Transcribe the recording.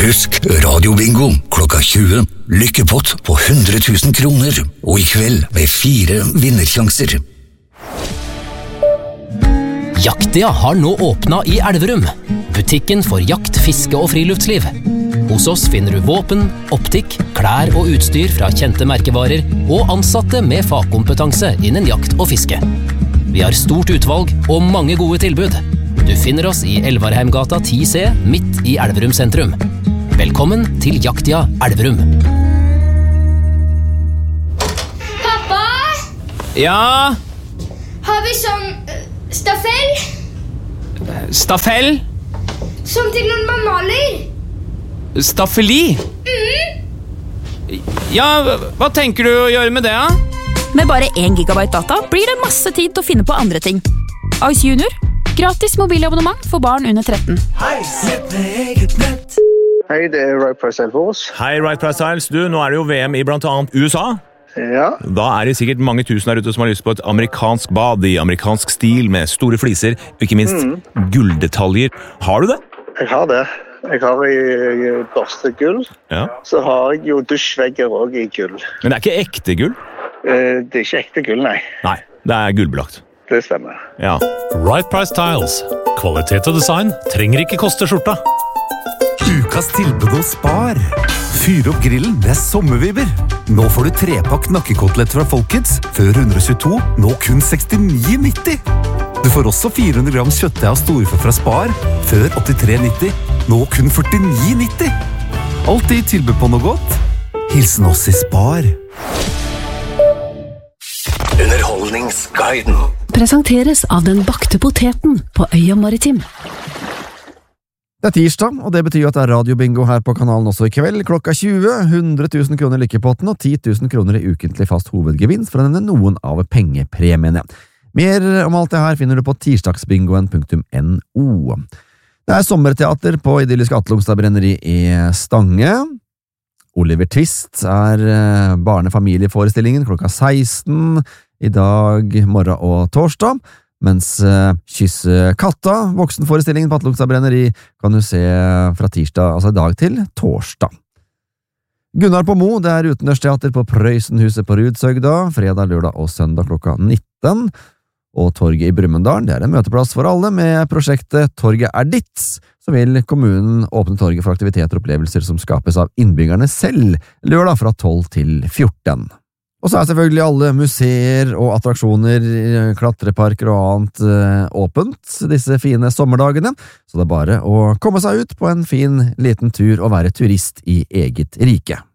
Husk radiobingo klokka 20. Lykkepott på 100 000 kroner. Og i kveld med 4 vinnersjanser. Jaktia har nå åpnet i Elverum. Butikken for jakt, fiske og friluftsliv. Hos oss finner du våpen, optikk, klær og utstyr fra kjente merkevarer og ansatte med fagkompetanse innen jakt og fiske. Vi har stort utvalg og mange gode tilbud. Du finner oss i Elvarheimgata 10C, midt i Elverum sentrum. Velkommen til Jaktia Elverum. Pappa? Ja? Har vi sånn staffell? Staffell? Som til noen man maler? Staffeli? Ja, hva tenker du å gjøre med det, da? Med bare 1 gigabyte data blir det masse tid til å finne på andre ting. Ice Junior. Gratis mobilabonnement for barn under 13. Hei, det Right Price Styles. Hei, Right Price Styles. Du, nå er det jo VM i blant annet USA. Ja. Da er det sikkert mange tusen der ute som har lyst på et amerikansk bad i amerikansk stil med store fliser, og ikke minst gulldetaljer. Har du det? Jeg har det. Jeg har i børstegull. Ja. Så har jeg jo dusjvegger også i gull. Men det er ikke ekte gull? Det er ikke ekte gull, nei. Nei, det er gullbelagt. Det stemmer. Ja. Right Price Tiles. Kvalitet og design trenger ikke koste skjorta. Ukas tilbud hos Spar. Fyr opp grillen med sommerviber. Nå får du 3-pakk nakkekotelett fra Folkets, før 122, nå kun 69,90. Du får også 400 gram kjøttdeig av storfe fra Spar, før 83,90, nå kun 49,90. Alltid tilbud på noe godt. Hilsen oss i Spar. Underholdningsguiden. Presenteres av den bakte poteten på Øya Maritim. Det er tirsdag, og det betyr at det er radiobingo her på kanalen også i kveld, klokka 20, 100 000 kroner i lykkepotten og 10 000 kroner i ukentlig fast hovedgevinst, for å nevne noen av pengepremiene. Mer om alt det her finner du på tirsdagsbingoen.no. Det er sommerteater på idylliske Atlungstad brenneri i Stange. Oliver Twist er barnefamilieforestillingen klokka 16 i dag, morgen og torsdag, mens Kysse katta, voksenforestillingen på Atlungstad brenneri, kan du se fra tirsdag, altså i dag til torsdag. Gunnar på Mo, det er utendørsteater på Prøysenhuset på Rudsøgda, fredag, lørdag og søndag klokka 19, og Torget i Brumunddal, det er en møteplass for alle med prosjektet Torget er ditt, så vil kommunen åpne torget for aktiviteter og opplevelser som skapes av innbyggerne selv, lørdag fra 12 til 14. Og så er selvfølgelig alle museer og attraksjoner, klatreparker og annet åpent disse fine sommerdagene, så det er bare å komme seg ut på en fin liten tur og være turist i eget rike.